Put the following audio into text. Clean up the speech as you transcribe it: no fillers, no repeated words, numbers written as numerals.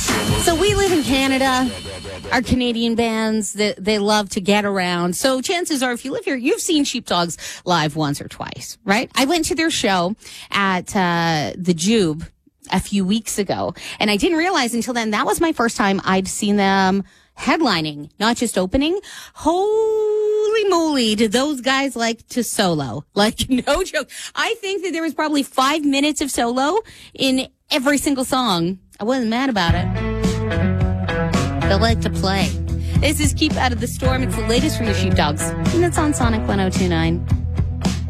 So we live in Canada. Our Canadian bands, they love to get around. So chances are, if you live here, you've seen Sheepdogs live once or twice, right? I went to their show at the Jube a few weeks ago, and I didn't realize until then that was my first time I'd seen them headlining, not just opening. Holy moly, did those guys like to solo? Like, no joke. I think that there was probably 5 minutes of solo in every single song. I wasn't mad about it. They like to play. This is Keep Out of the Storm. It's the latest from the Sheepdogs, and it's on Sonic 102.9.